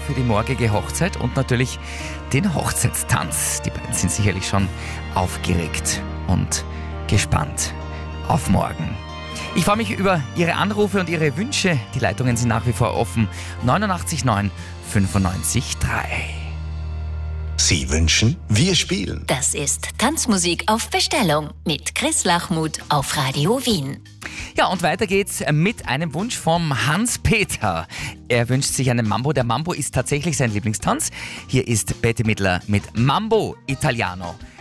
für die morgige Hochzeit und natürlich den Hochzeitstanz. Die beiden sind sicherlich schon aufgeregt und gespannt auf morgen. Ich freue mich über Ihre Anrufe und Ihre Wünsche. Die Leitungen sind nach wie vor offen. 89 9 95 3. Sie wünschen, wir spielen. Das ist Tanzmusik auf Bestellung mit Chris Lachmuth auf Radio Wien. Ja, und weiter geht's mit einem Wunsch vom Hans-Peter. Er wünscht sich einen Mambo. Der Mambo ist tatsächlich sein Lieblingstanz. Hier ist Bette Midler mit Mambo Italiano.